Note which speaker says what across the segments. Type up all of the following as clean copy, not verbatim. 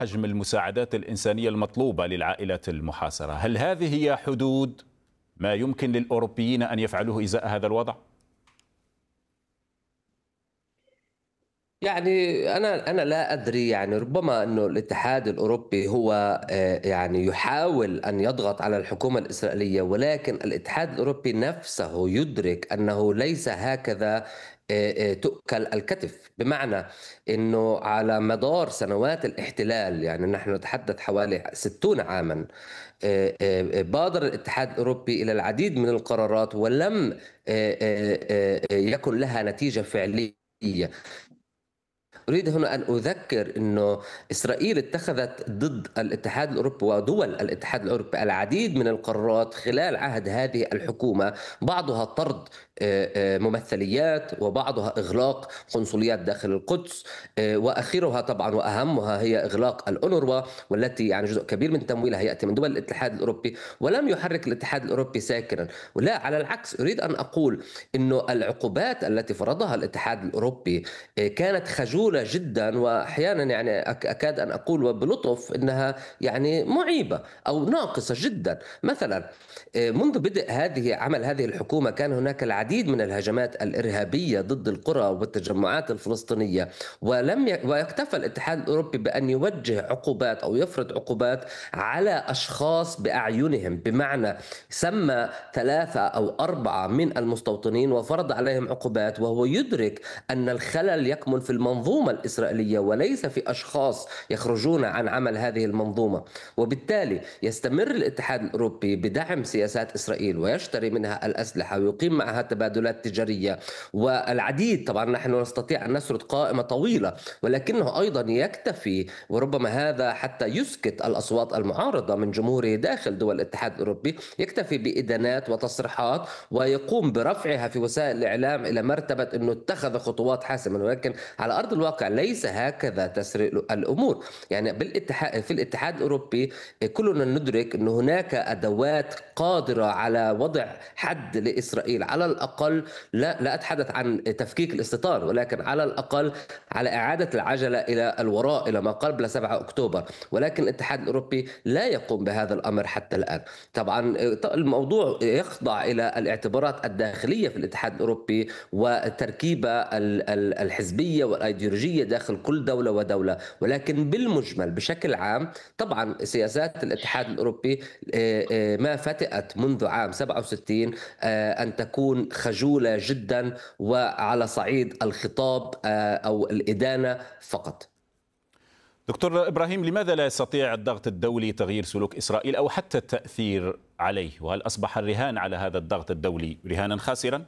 Speaker 1: حجم المساعدات الإنسانية المطلوبة للعائلات المحاصرة، هل هذه هي حدود ما يمكن للأوروبيين أن يفعلوه إزاء هذا الوضع؟
Speaker 2: يعني أنا لا أدري، يعني ربما إنه الاتحاد الأوروبي هو يعني يحاول أن يضغط على الحكومة الإسرائيلية، ولكن الاتحاد الأوروبي نفسه يدرك أنه ليس هكذا تؤكل الكتف. بمعنى أنه على مدار سنوات الاحتلال، يعني نحن نتحدث حوالي 60 عاما، بادر الاتحاد الأوروبي إلى العديد من القرارات ولم يكن لها نتيجة فعلية. أريد هنا أن أذكر أنه إسرائيل اتخذت ضد الاتحاد الأوروبي ودول الاتحاد الأوروبي العديد من القرارات خلال عهد هذه الحكومة، بعضها طرد ممثليات، وبعضها إغلاق قنصليات داخل القدس، وأخيرها طبعا وأهمها هي إغلاق الأونروا، والتي يعني جزء كبير من تمويلها يأتي من دول الاتحاد الأوروبي. ولم يحرك الاتحاد الأوروبي ساكنا، ولا على العكس، أريد أن أقول أنه العقوبات التي فرضها الاتحاد الأوروبي كانت خجولة جدا، وأحيانا يعني أكاد أن أقول وبلطف أنها يعني معيبة أو ناقصة جدا. مثلا منذ بدء عمل هذه الحكومة كان هناك العديد من الهجمات الإرهابية ضد القرى والتجمعات الفلسطينية، ويكتفى الاتحاد الأوروبي بأن يوجه عقوبات أو يفرض عقوبات على أشخاص بأعينهم. بمعنى سمى 3 أو 4 من المستوطنين وفرض عليهم عقوبات، وهو يدرك أن الخلل يكمن في المنظومة الإسرائيلية وليس في أشخاص يخرجون عن عمل هذه المنظومة. وبالتالي يستمر الاتحاد الأوروبي بدعم سياسات إسرائيل ويشتري منها الأسلحة ويقيم معها تبادلات تجارية والعديد. طبعا نحن نستطيع أن نسرد قائمة طويلة، ولكنه أيضا يكتفي، وربما هذا حتى يسكت الأصوات المعارضة من جمهوره داخل دول الاتحاد الأوروبي، يكتفي بإدانات وتصريحات ويقوم برفعها في وسائل الإعلام إلى مرتبة أنه اتخذ خطوات حاسمة، ولكن على أرض الواقع ليس هكذا تسري الأمور. يعني في الاتحاد الأوروبي كلنا ندرك أن هناك أدوات قادرة على وضع حد لإسرائيل، على الأقل لا أتحدث عن تفكيك الاستيطان، ولكن على الأقل على إعادة العجلة إلى الوراء إلى ما قبل 7 أكتوبر. ولكن الاتحاد الأوروبي لا يقوم بهذا الأمر حتى الآن. طبعا الموضوع يخضع إلى الاعتبارات الداخلية في الاتحاد الأوروبي وتركيبة الحزبية والأيديولوجية داخل كل دولة ودولة، ولكن بالمجمل بشكل عام طبعا سياسات الاتحاد الأوروبي ما فتئت منذ عام 67 أن تكون خجولة جدا وعلى صعيد الخطاب أو الإدانة فقط.
Speaker 1: دكتور إبراهيم، لماذا لا يستطيع الضغط الدولي تغيير سلوك إسرائيل أو حتى التأثير عليه؟ وهل أصبح الرهان على هذا الضغط الدولي رهانا خاسرا؟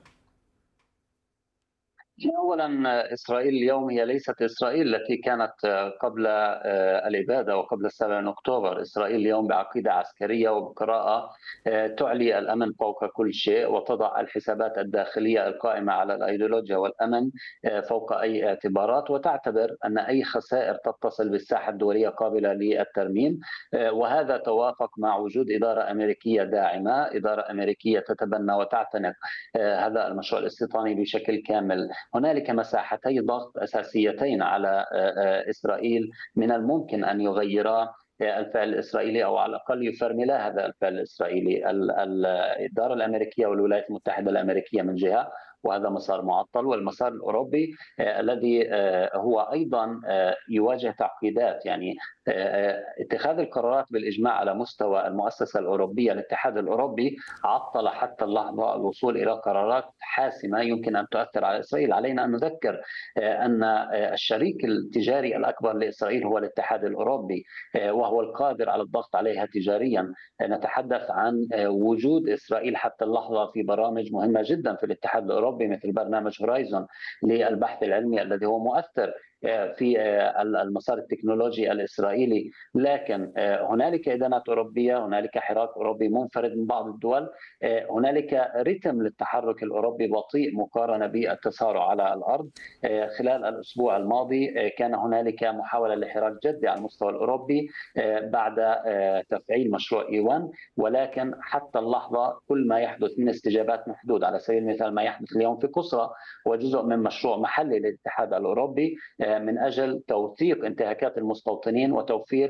Speaker 3: أولا إسرائيل اليوم هي ليست إسرائيل التي كانت قبل الإبادة وقبل 7 أكتوبر. إسرائيل اليوم بعقيدة عسكرية وبقراءة تعلي الأمن فوق كل شيء، وتضع الحسابات الداخلية القائمة على الأيديولوجيا والأمن فوق أي اعتبارات، وتعتبر أن أي خسائر تتصل بالساحة الدولية قابلة للترميم. وهذا توافق مع وجود إدارة أمريكية داعمة، إدارة أمريكية تتبنى وتعتنق هذا المشروع الاستيطاني بشكل كامل. هنالك مساحتي ضغط أساسيتين على إسرائيل من الممكن أن يغيرا الفعل الإسرائيلي، أو على الأقل يفرملا هذا الفعل الإسرائيلي. الإدارة الأمريكية والولايات المتحدة الأمريكية من جهة، وهذا مسار معطل، والمسار الأوروبي الذي هو أيضا يواجه تعقيدات. يعني اتخاذ القرارات بالإجماع على مستوى المؤسسة الأوروبية، الاتحاد الأوروبي عطل حتى اللحظة الوصول إلى قرارات حاسمة يمكن أن تؤثر على إسرائيل. علينا أن نذكر أن الشريك التجاري الأكبر لإسرائيل هو الاتحاد الأوروبي، وهو القادر على الضغط عليها تجاريا. نتحدث عن وجود إسرائيل حتى اللحظة في برامج مهمة جدا في الاتحاد الأوروبي، مثل برنامج هورايزون للبحث العلمي الذي هو مؤثر في المسار التكنولوجي الإسرائيلي. لكن هنالك إدانات أوروبية، هنالك حراك أوروبي منفرد من بعض الدول، هنالك رتم للتحرك الأوروبي بطيء مقارنة بالتسارع على الأرض. خلال الأسبوع الماضي كان هنالك محاولة لحراك جدي على المستوى الأوروبي بعد تفعيل مشروع إيوان، ولكن حتى اللحظة كل ما يحدث من استجابات محدود. على سبيل المثال ما يحدث اليوم في قسرة هو جزء من مشروع محلي للاتحاد الأوروبي من أجل توثيق انتهاكات المستوطنين وتوفير